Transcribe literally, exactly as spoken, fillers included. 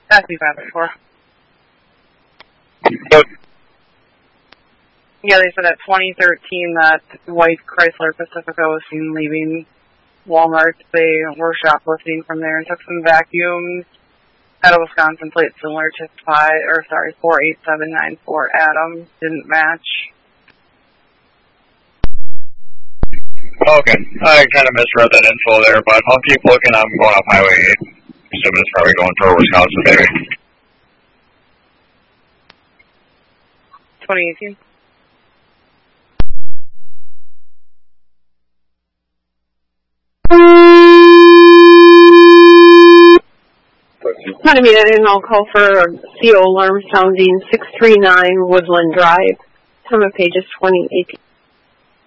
That's me five before. Yep. Yeah, they said at twenty thirteen that white Chrysler Pacifica was seen leaving Walmart. They were shoplifting from there and took some vacuums. Had a Wisconsin plate similar to five, or sorry, four eight seven nine four Adam. Didn't match. Okay, I kind of misread that info there, but I'll keep looking. I'm going up Highway eight. Assuming it's probably going toward Wisconsin, maybe. twenty eighteen. Honey, I I'll call for a C O alarm sounding six three nine Woodland Drive. Time of page is twenty eighteen.